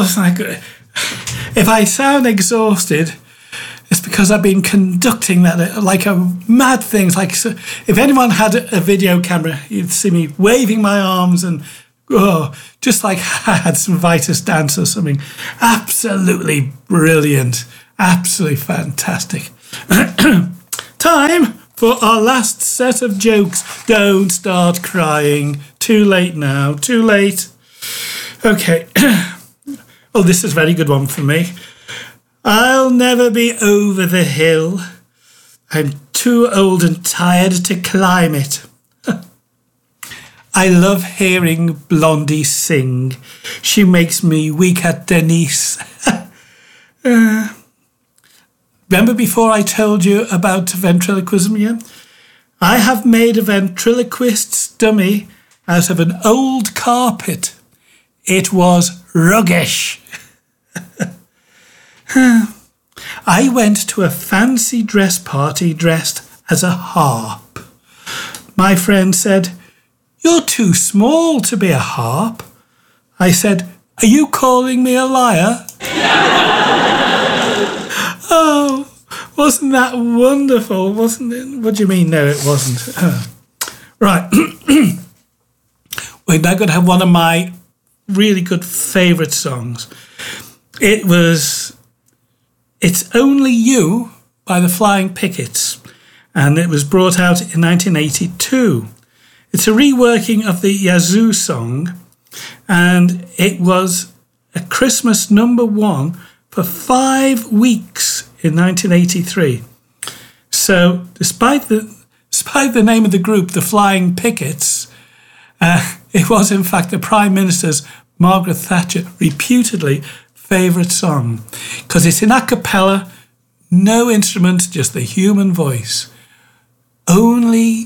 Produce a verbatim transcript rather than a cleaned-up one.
was like, if I sound exhausted, it's because I've been conducting that like a mad thing. Like, so if anyone had a video camera, you'd see me waving my arms and, oh, just like I had some Vitus dance or something. Absolutely brilliant. Absolutely fantastic. Time for our last set of jokes. Don't start crying. Too late now. Too late. Okay. Oh, this is a very good one for me. I'll never be over the hill. I'm too old and tired to climb it. I love hearing Blondie sing. She makes me weak at Denise. uh, remember before I told you about ventriloquism? Yeah? I have made a ventriloquist's dummy out of an old carpet. It was ruggish. I went to a fancy dress party dressed as a harp. My friend said, "You're too small to be a harp." I said, "Are you calling me a liar?" Oh, wasn't that wonderful, wasn't it? What do you mean, no, it wasn't? Uh, right. We're now going to have one of my really good favourite songs. It was It's Only You by the Flying Pickets, and it was brought out in nineteen eighty-two. It's a reworking of the Yazoo song, and it was a Christmas number one for five weeks in nineteen eighty-three. So despite the despite the name of the group, the Flying Pickets, uh, it was in fact the Prime Minister's, Margaret Thatcher, reputedly favourite song, because it's in a cappella, no instrument, just the human voice. Only